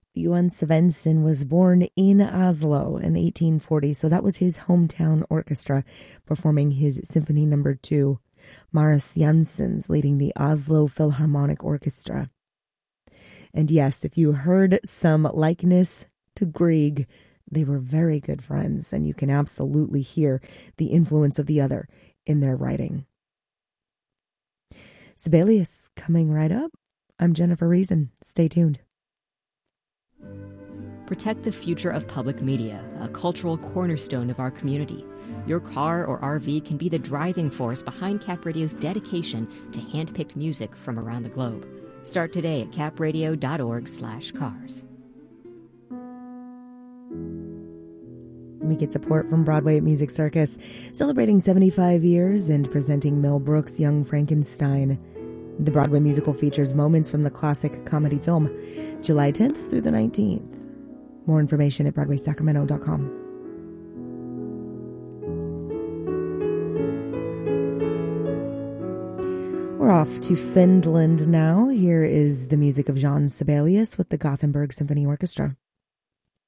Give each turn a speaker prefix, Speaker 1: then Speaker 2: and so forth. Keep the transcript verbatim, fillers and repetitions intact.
Speaker 1: Johan Svensson was born in Oslo in eighteen forty, so that was his hometown orchestra performing his Symphony Number Two. Marius Janssen's leading the Oslo Philharmonic Orchestra. And yes, if you heard some likeness to Grieg, they were very good friends, and you can absolutely hear the influence of the other in their writing. Sibelius coming right up. I'm Jennifer Reason. Stay tuned.
Speaker 2: Protect the future of public media, a cultural cornerstone of our community. Your car or R V can be the driving force behind Cap Radio's dedication to hand-picked music from around the globe. Start today at capradio.org slash cars.
Speaker 1: We get support from Broadway Music Circus, celebrating seventy-five years and presenting Mel Brooks' Young Frankenstein. The Broadway musical features moments from the classic comedy film, July tenth through the nineteenth. More information at broadway sacramento dot com. We're off to Finland now. Here is the music of Jean Sibelius with the Gothenburg Symphony Orchestra.